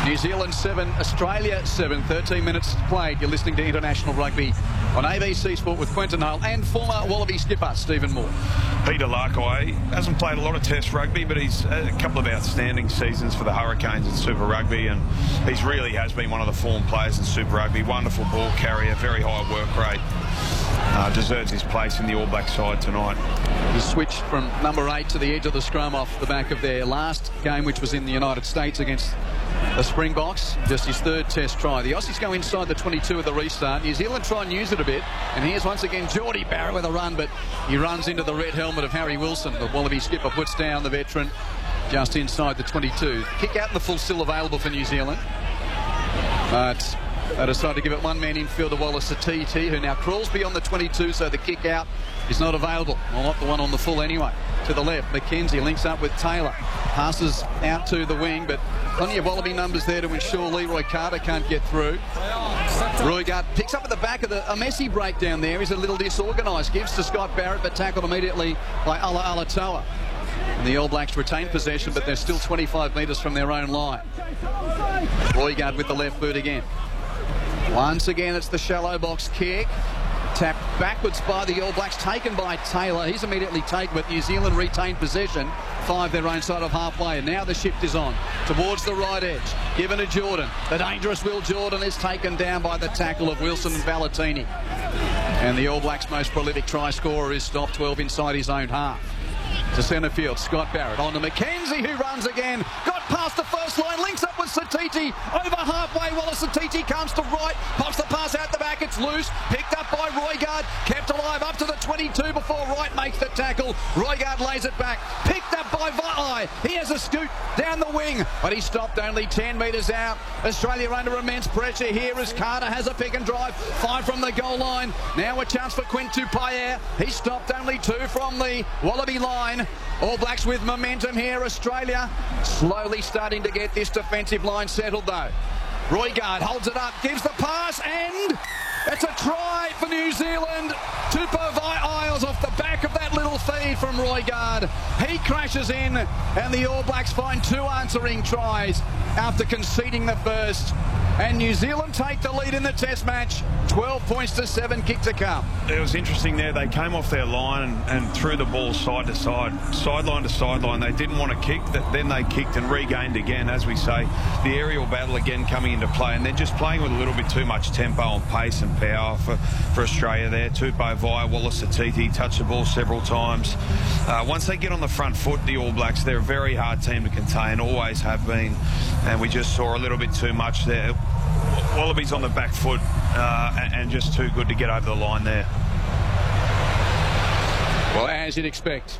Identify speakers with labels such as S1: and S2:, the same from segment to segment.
S1: New Zealand 7, Australia 7, 13 minutes played. You're listening to International Rugby on ABC Sport with Quentin Hull and former Wallaby skipper Stephen Moore.
S2: Peter Larkhauer hasn't played a lot of Test rugby, but he's had a couple of outstanding seasons for the Hurricanes in Super Rugby, and he really has been one of the form players in Super Rugby. Wonderful ball carrier, very high work rate. Deserves his place in the All Black side tonight.
S1: He switched from number 8 to the edge of the scrum off the back of their last game, which was in the United States against the Springboks. Just his third Test try. The Aussies go inside the 22 of the restart. New Zealand try and use it a bit. And here's once again Jordie Barrett with a run, but he runs into the red helmet of Harry Wilson. The Wallaby skipper puts down the veteran just inside the 22. Kick out in the full still available for New Zealand. But they decide to give it one man infield to Wallace Satiti, who now crawls beyond the 22, so the kick out is not available. Well, not the one on the full anyway. To the left, McKenzie links up with Taylor. Passes out to the wing, but plenty of Wallaby numbers there to ensure Leroy Carter can't get through. Roigard picks up at the back of a messy breakdown there. He's a little disorganised. Gives to Scott Barrett, but tackled immediately by Ala Alatoa. And the All Blacks retain possession, but they're still 25 metres from their own line. Roigard with the left boot again. Once again, it's the shallow box kick. Tapped backwards by the All Blacks, taken by Taylor. He's immediately taken, but New Zealand retained possession. 5 their own side of halfway, and now the shift is on towards the right edge. Given to Jordan. The dangerous Will Jordan is taken down by the tackle of Wilson and Valentini. And the All Blacks' most prolific try scorer is stopped 12 inside his own half. To centre field, Scott Barrett on to McKenzie, who runs again. Got past the first line, links up with Satiti. Over halfway, Wallace Satiti comes to right, pops the pass out the back, it's loose. Picked up by Roigard, kept alive up to the 22 before Wright makes the tackle. Roigard lays it back, picked up by Va'ai. He has a scoot down the wing, but he stopped only 10 metres out. Australia under immense pressure here as Carter has a pick and drive. 5 from the goal line. Now a chance for Quinn Tupaea. He stopped only 2 from the Wallaby line. All Blacks with momentum here. Australia slowly starting to get this defensive line settled though. Roigard holds it up, gives the pass, and it's a try for New Zealand. Tupou Va'ai off the back of that little feed from Roigard. He crashes in, and the All Blacks find 2 answering tries after conceding the first. And New Zealand take the lead in the Test match. 12 points to 7, kick to come.
S2: It was interesting there. They came off their line and threw the ball side to side, sideline to sideline. They didn't want to kick. Then they kicked and regained again, as we say. The aerial battle again coming into play, and then just playing with a little bit too much tempo and pace and power for Australia there. Tupou Va'ai, Wallace Satiti touched the ball several times. Once they get on the front foot, the All Blacks, they're a very hard team to contain, always have been. And we just saw a little bit too much there. Wallabies on the back foot and just too good to get over the line there.
S1: Well, as you'd expect,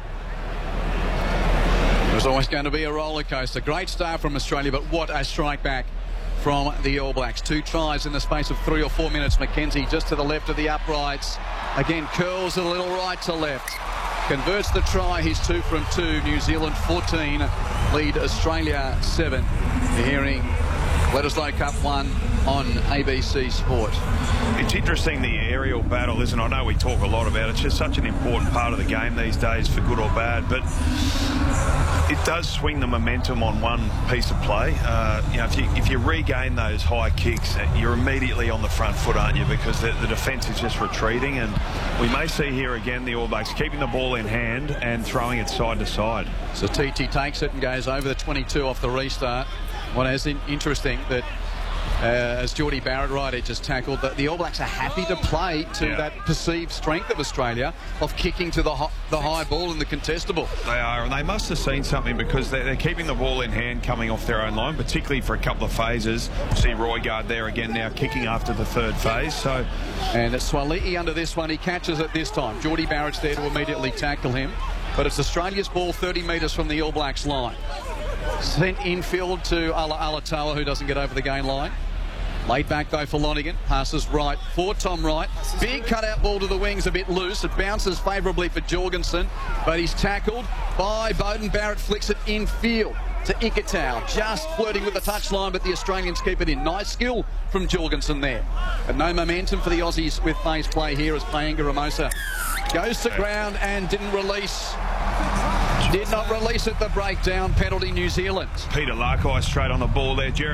S1: it was always going to be a roller coaster. Great start from Australia, but what a strike back from the All Blacks. 2 tries in the space of 3 or 4 minutes. McKenzie just to the left of the uprights. Again, curls a little right to left. Converts the try. He's 2 from 2. New Zealand 14, lead Australia 7. You're hearing Bledisloe Cup 1 on ABC Sport.
S2: It's interesting, the aerial battle, isn't it? I know we talk a lot about it. It's just such an important part of the game these days, for good or bad, but it does swing the momentum on one piece of play. You know, if you regain those high kicks, you're immediately on the front foot, aren't you? Because the defence is just retreating, and we may see here again the All Blacks keeping the ball in hand and throwing it side to side.
S1: So TT takes it and goes over the 22 off the restart. What is interesting that as Jordie Barrett right edge has tackled, that the All Blacks are happy to play to that perceived strength of Australia of kicking to the high ball and the contestable.
S2: They are, and they must have seen something, because they're keeping the ball in hand coming off their own line, particularly for a couple of phases. See Roigard there again now kicking after the 3rd phase. So,
S1: and it's Swaliti under this one. He catches it this time. Jordie Barrett's there to immediately tackle him, but it's Australia's ball 30 metres from the All Blacks line. Sent infield to Ala Alatoa, who doesn't get over the gain line. Laid back though for Lonergan. Passes right for Tom Wright. Big cutout ball to the wings, a bit loose. It bounces favourably for Jorgensen, but he's tackled by Beauden. Barrett flicks it infield to Ikitau. Just flirting with the touchline, but the Australians keep it in. Nice skill from Jorgensen there. But no momentum for the Aussies with phase play here as Paenga Ramosa goes to ground and didn't release. Did not release at the breakdown. Penalty New Zealand.
S2: Peter Larkhauer straight on the ball there.